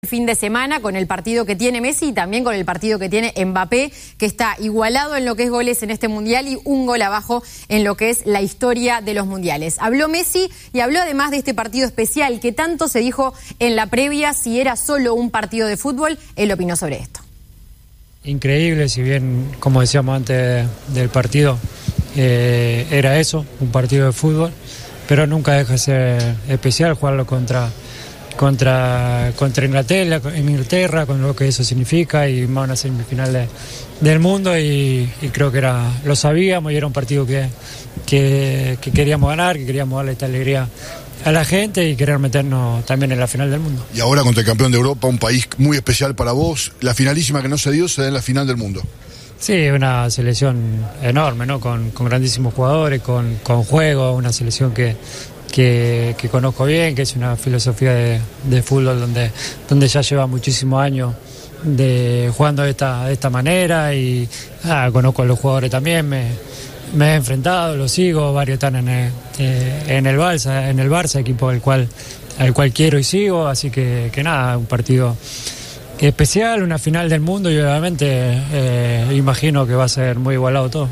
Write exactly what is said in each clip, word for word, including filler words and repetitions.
Fin de semana con el partido que tiene Messi y también con el partido que tiene Mbappé, que está igualado en lo que es goles en este mundial y un gol abajo en lo que es la historia de los mundiales. Habló Messi y habló además de este partido especial que tanto se dijo en la previa si era solo un partido de fútbol. Él opinó sobre esto. Increíble, si bien, como decíamos antes del partido, eh, era eso, un partido de fútbol, pero nunca deja de ser especial jugarlo contra contra contra Inglaterra, Inglaterra, con lo que eso significa, y más una semifinal de, del mundo, y, y creo que era lo sabíamos y era un partido que, que, que queríamos ganar, que queríamos darle esta alegría a la gente y querer meternos también en la final del mundo. Y ahora contra el campeón de Europa, un país muy especial para vos, la finalísima que no se dio se da en la final del mundo. Sí, una selección enorme, ¿no? Con, con grandísimos jugadores, con, con juego, una selección que Que, que conozco bien, que es una filosofía de, de fútbol donde, donde ya lleva muchísimos años de, jugando de esta, de esta manera, y ah, conozco a los jugadores también, me, me he enfrentado, los sigo, varios están en el, eh, en el Barça, en el Barça, equipo al cual, al cual quiero y sigo, así que, que nada, un partido especial, una final del mundo, y obviamente eh, imagino que va a ser muy igualado todo.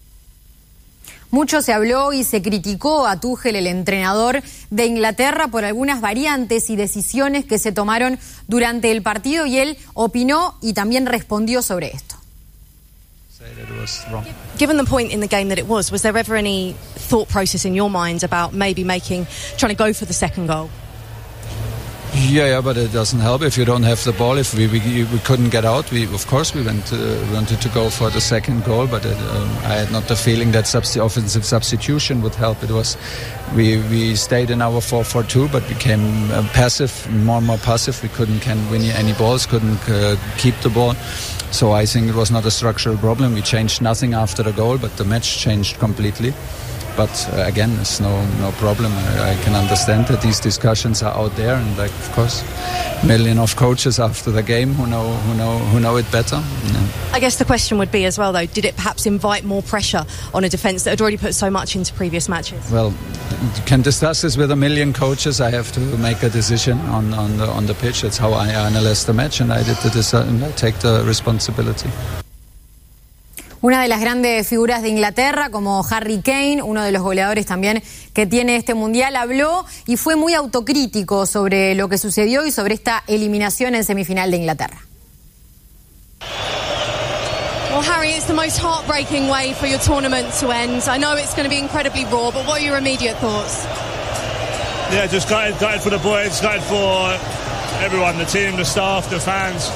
Mucho se habló y se criticó a Tuchel, el entrenador de Inglaterra, por algunas variantes y decisiones que se tomaron durante el partido, y él opinó y también respondió sobre esto. Given the point in the game that it was, was there ever any thought process in your mind about maybe making, trying to go for the second goal? Yeah, yeah, but it doesn't help if you don't have the ball. If we we, we couldn't get out, we of course we went uh, wanted to go for the second goal, but it, um, I had not the feeling that subst- offensive substitution would help. It was we we stayed in our four four two, but became uh, passive, more and more passive. We couldn't can win any balls, couldn't uh, keep the ball. So I think it was not a structural problem. We changed nothing after the goal, but the match changed completely. But uh, again, it's no no problem. I, I can understand that these discussions are out there, and like of course, million of coaches after the game who know who know who know it better. Yeah. I guess the question would be as well, though, did it perhaps invite more pressure on a defence that had already put so much into previous matches? Well, you can discuss this with a million coaches. I have to make a decision on on the on the pitch. That's how I analyze the match, and I did the decision. I take the responsibility. Una de las grandes figuras de Inglaterra, como Harry Kane, uno de los goleadores también que tiene este mundial, habló y fue muy autocrítico sobre lo que sucedió y sobre esta eliminación en semifinal de Inglaterra. Well, Harry, it's the most heartbreaking way for your tournament to end. I know it's going to be incredibly raw, but what are your immediate thoughts? Yeah, just gutted, gutted for the boys, gutted for everyone, the team, the staff, the fans.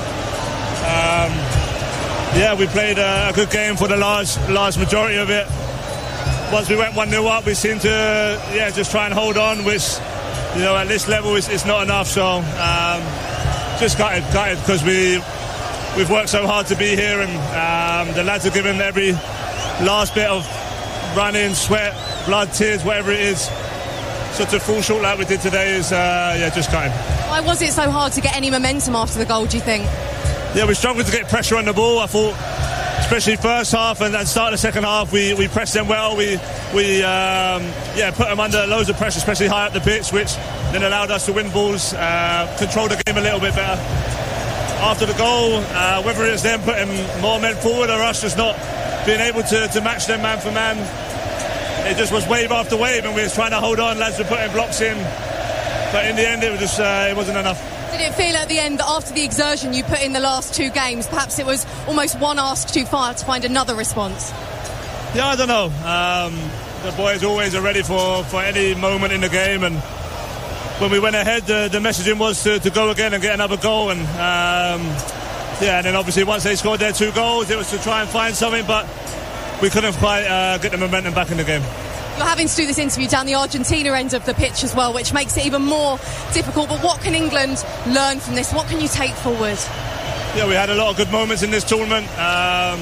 Um, Yeah, we played a good game for the large large majority of it. Once we went one nil up, we seemed to yeah just try and hold on, which, you know, at this level is it's not enough. So um, just gutted, gutted because we we've worked so hard to be here, and um, the lads have given every last bit of running, sweat, blood, tears, whatever it is. So to fall short like we did today is uh, yeah just gutted. Why was it so hard to get any momentum after the goal, do you think? Yeah, we struggled to get pressure on the ball. I thought, especially first half and then start the second half, we, we pressed them well. We we um, yeah put them under loads of pressure, especially high up the pitch, which then allowed us to win balls, uh, control the game a little bit better. After the goal, uh, whether it's them putting more men forward or us just not being able to, to match them man for man, it just was wave after wave, and we were trying to hold on. Lads were putting blocks in, but in the end, it was just uh, it wasn't enough. Did it feel at the end that after the exertion you put in the last two games, perhaps it was almost one ask too far to find another response? Yeah, I don't know. Um, the boys always are ready for, for any moment in the game, and when we went ahead, the, the messaging was to, to go again and get another goal. And um, yeah, and then obviously once they scored their two goals, it was to try and find something, but we couldn't quite uh, get the momentum back in the game. You're having to do this interview down the Argentina end of the pitch as well, which makes it even more difficult. But what can England learn from this? What can you take forward? Yeah, we had a lot of good moments in this tournament. Um,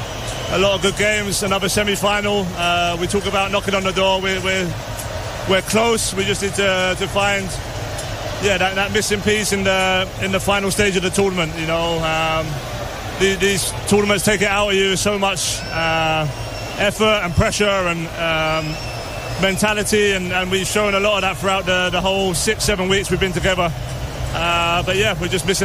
a lot of good games. Another semi-final. Uh, we talk about knocking on the door. We're we're, we're close. We just need to to find yeah that, that missing piece in the in the final stage of the tournament. You know, um, these, these tournaments take it out of you so much. Uh, effort and pressure and um, mentality, and, and we've shown a lot of that throughout the, the whole six, seven weeks we've been together. Uh, but yeah, we're just missing